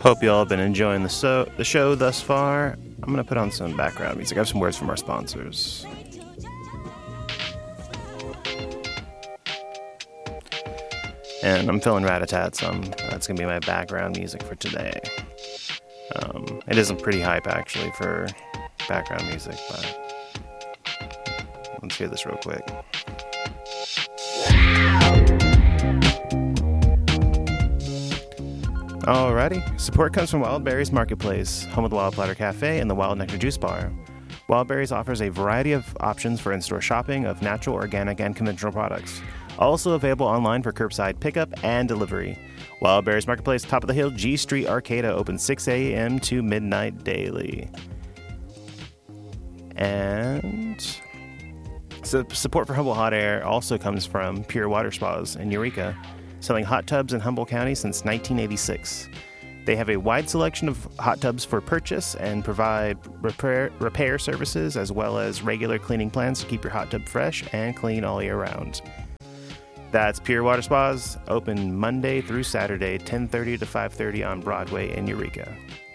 Hope you all have been enjoying the show thus far. I'm going to put on some background music. I have some words from our sponsors. And I'm feeling rat-a-tat, so that's going to be my background music for today. It isn't pretty hype, actually, for background music, but let's hear this real quick. Alrighty, support comes from Wild Berries Marketplace, home of the Wild Platter Cafe and the Wild Nectar Juice Bar. Wild Berries offers a variety of options for in-store shopping of natural, organic, and conventional products. Also available online for curbside pickup and delivery. Wild Berries Marketplace, top of the hill, G Street, Arcata, open 6 a.m. to midnight daily. And support for Humboldt Hot Air also comes from Pure Water Spas in Eureka, selling hot tubs in Humboldt County since 1986. They have a wide selection of hot tubs for purchase and provide repair services as well as regular cleaning plans to keep your hot tub fresh and clean all year round. That's Pure Water Spas, open Monday through Saturday, 10:30 to 5:30 on Broadway in Eureka.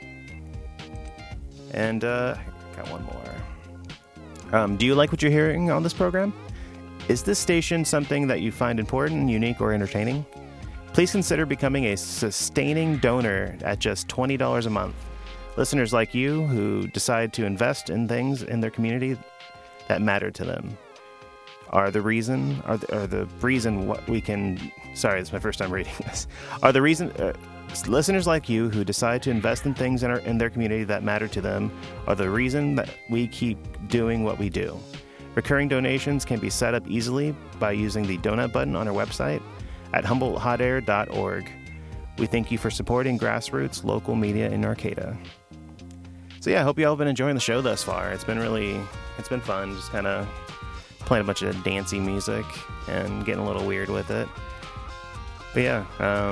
And got one more. Do you like what you're hearing on this program? Is this station something that you find important, unique, or entertaining? Please consider becoming a sustaining donor at just $20 a month. Listeners like you who decide to invest in things in their community that matter to them are the reason what we can. Sorry, this is my first time reading this. Listeners like you who decide to invest in things in their community that matter to them are the reason that we keep doing what we do. Recurring donations can be set up easily by using the donut button on our website at HumboldtHotAir.org. We thank you for supporting grassroots local media in Arcata. So yeah, I hope you all have been enjoying the show thus far. It's been fun, just kind of playing a bunch of dancey music and getting a little weird with it. But yeah,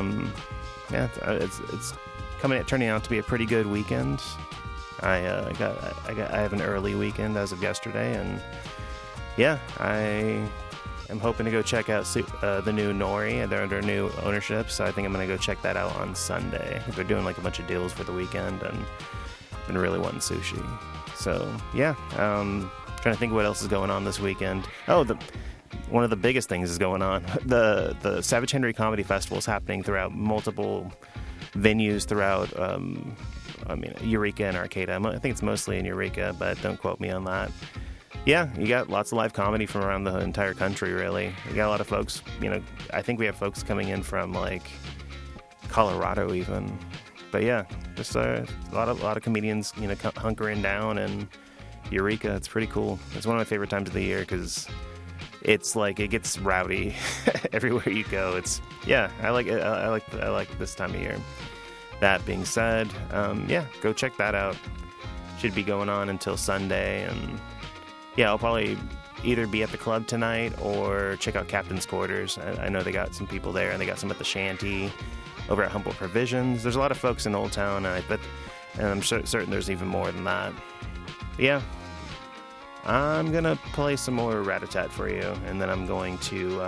it's turning out to be a pretty good weekend. I have an early weekend as of yesterday, and yeah, I am hoping to go check out the new Nori. They're under new ownership, so I think I'm going to go check that out on Sunday. They're doing like a bunch of deals for the weekend, and I've been really wanting sushi. So yeah, trying to think of what else is going on this weekend. Oh, one of the biggest things is going on. The Savage Henry Comedy Festival is happening throughout multiple venues throughout Eureka and Arcata. I think it's mostly in Eureka, but don't quote me on that. Yeah, you got lots of live comedy from around the entire country, really. You got a lot of folks, I think we have folks coming in from, like, Colorado even. But yeah, just a lot of comedians, hunkering down in Eureka. It's pretty cool. It's one of my favorite times of the year because it's like it gets rowdy everywhere you go. I like it. I like this time of year. That being said, go check that out. Should be going on until Sunday, and yeah, I'll probably either be at the club tonight or check out Captain's Quarters. I know they got some people there, and they got some at the Shanty over at Humboldt Provisions. There's a lot of folks in Old Town, and I'm certain there's even more than that. But yeah, I'm gonna play some more Rat-a-tat for you, and then I'm going to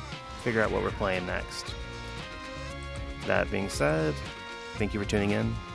figure out what we're playing next. That being said, thank you for tuning in.